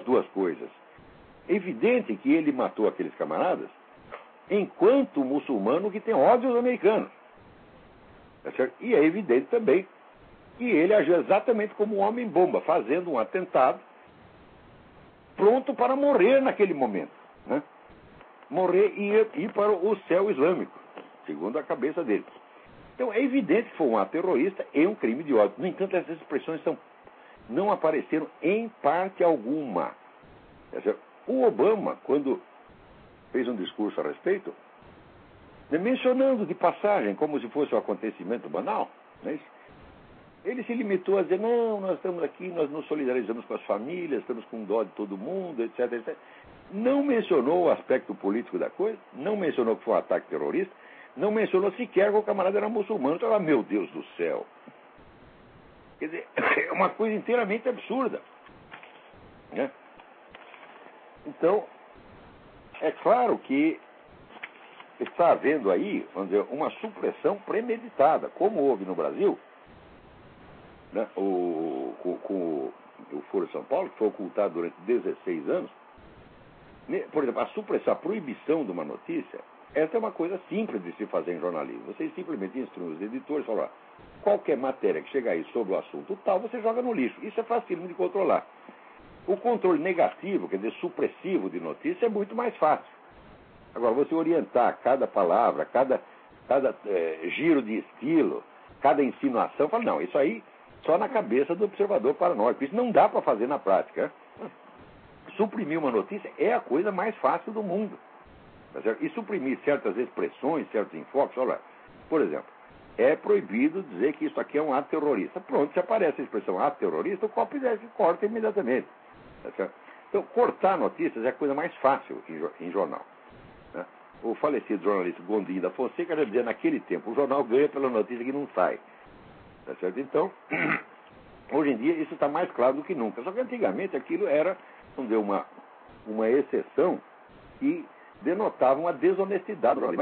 duas coisas. É evidente que ele matou aqueles camaradas enquanto muçulmano que tem ódio aos americanos. Tá certo? E é evidente também que ele agiu exatamente como um homem-bomba, fazendo um atentado pronto para morrer naquele momento. Né? Morrer e ir para o céu islâmico, segundo a cabeça dele. Então é evidente que foi um ato terrorista e um crime de ódio. No entanto, essas expressões não apareceram em parte alguma. Tá certo? O Obama, quando fez um discurso a respeito, mencionando de passagem, como se fosse um acontecimento banal, né? Ele se limitou a dizer, não, nós estamos aqui, nós nos solidarizamos com as famílias, estamos com dó de todo mundo, etc, etc. Não mencionou o aspecto político da coisa, não mencionou que foi um ataque terrorista, não mencionou sequer que o camarada era muçulmano. Então, meu Deus do céu. Quer dizer, é uma coisa inteiramente absurda. Né? Então, é claro que está havendo aí, vamos dizer, uma supressão premeditada, como houve no Brasil, né, com o Foro de São Paulo, que foi ocultado durante 16 anos. Por exemplo, a supressão, a proibição de uma notícia, essa é uma coisa simples de se fazer em jornalismo. Vocês simplesmente instruem os editores e falam, qualquer matéria que chegar aí sobre o assunto tal, você joga no lixo. Isso é facílimo de controlar. O controle negativo, quer dizer, supressivo de notícia, é muito mais fácil. Agora, você orientar cada palavra, cada giro de estilo, cada insinuação, fala, não, isso aí só na cabeça do observador paranoico. Isso não dá para fazer na prática. Suprimir uma notícia é a coisa mais fácil do mundo. Tá certo? E suprimir certas expressões, certos enfoques, olha, por exemplo, é proibido dizer que isso aqui é um ato terrorista. Pronto, se aparece a expressão ato terrorista, o COPS corta imediatamente. Tá certo? Então, cortar notícias é a coisa mais fácil em jornal. Né? O falecido jornalista Gondim da Fonseca já dizia naquele tempo, o jornal ganha pela notícia que não sai. Tá certo? Então, hoje em dia isso está mais claro do que nunca. Só que antigamente aquilo era, vamos dizer, uma exceção que denotava uma desonestidade.